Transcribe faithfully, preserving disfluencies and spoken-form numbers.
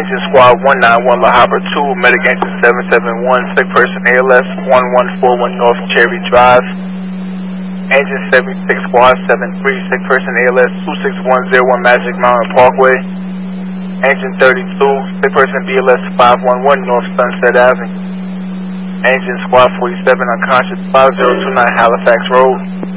Engine Squad one nine one La Habra two, Medic Engine seven seven one, sick person A L S one one four one North Cherry Drive. Engine seventy-six Squad seven three, sick person A L S two six one zero one Magic Mountain Parkway. Engine thirty-two, sick person B L S five one one North Sunset Avenue. Engine Squad forty-seven, unconscious five zero two nine Halifax Road.